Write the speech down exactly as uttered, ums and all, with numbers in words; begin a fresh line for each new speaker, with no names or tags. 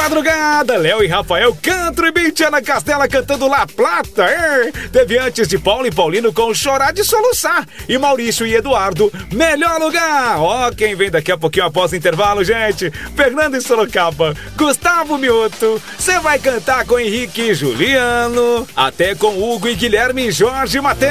madrugada, Léo e Rafael Country Beat na Castela cantando La Plata. É. Teve antes de Paulo e Paulino com Chorar de Soluçar. E Maurício e Eduardo, Melhor Lugar. Ó, quem vem daqui a pouquinho após o intervalo, gente. Fernando e Sorocaba, Gustavo Mioto. Você vai cantar com Henrique e Juliano. Até com Hugo e Guilherme e Jorge Mateus.